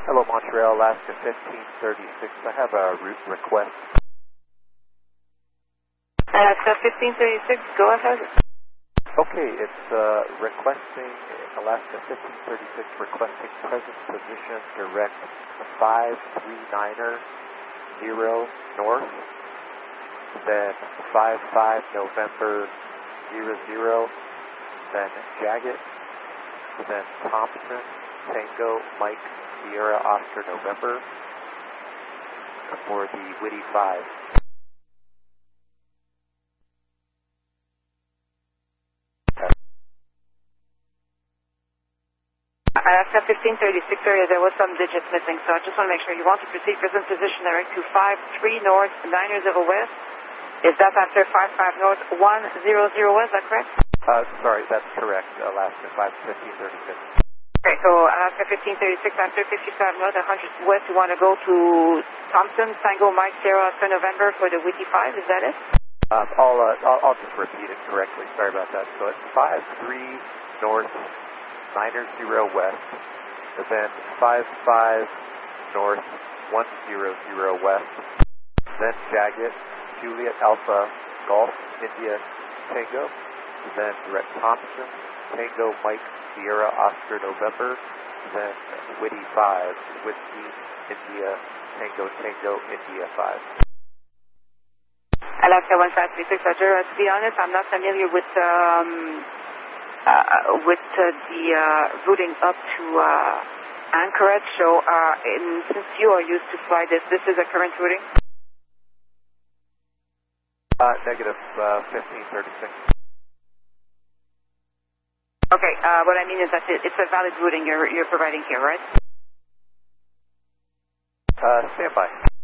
Hello, Montreal, Alaska 1536. I have a route request. Alaska 1536, go ahead. Okay, it's requesting, Alaska 1536, requesting present position direct 539er 0 north, then 55 November 00, then Jagged, then Thompson, Tango, Mike, Sierra, Oscar, November, for the Whitty 5. Alaska 1536 area, there was some digits missing, so I just want to make sure you want to proceed present position direct to 53 north, 90 west. Is that after 55 north, 100 west, is that correct? Sorry, that's correct, Alaska 1536. Okay, so Alaska 1536 after 55 north, 100 west, you want to go to Thompson, Tango, Mike, Sierra, Oscar, November for the Whitty 5, is that it? I'll just repeat it correctly, sorry about that. So it's 53 north, 90 west, then 55 north, 100 west, then Jagged, Juliet Alpha, Golf, India, Tango, then direct Thompson, Tango, Mike, Sierra, Oscar, November, then Whitty 5, Whiskey, India, Tango, Tango, India 5. Alaska 1536, Roger. To be honest, I'm not familiar with the routing up to Anchorage, so since you are used to fly this is a current routing? Negative 1536. Okay, what I mean is that it's a valid routing you're providing here, right? Stand by.